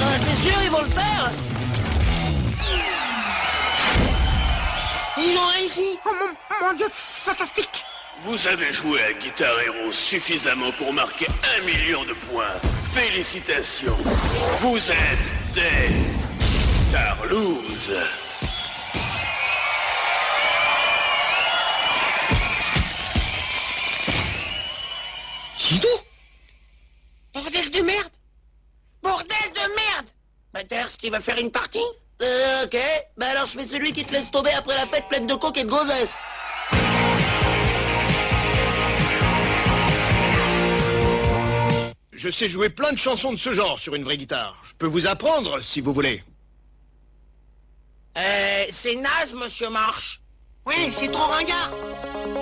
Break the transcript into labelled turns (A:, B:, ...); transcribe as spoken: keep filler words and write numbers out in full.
A: Ah, c'est sûr, ils vont le faire. Ils ont réussi.
B: Oh mon, mon Dieu, fantastique.
C: Vous avez joué à Guitar Hero suffisamment pour marquer un million de points. Félicitations. Vous êtes des Tarlouses.
A: Chidou?
B: Bordel de merde. Bordel de merde. Butters, tu vas faire une partie?
A: Euh, ok. Bah alors je fais celui qui te laisse tomber après la fête pleine de coke et de gonzesses.
D: Je sais jouer plein de chansons de ce genre sur une vraie guitare. Je peux vous apprendre, si vous voulez.
B: Euh, c'est naze, monsieur Marche. Oui, c'est trop ringard.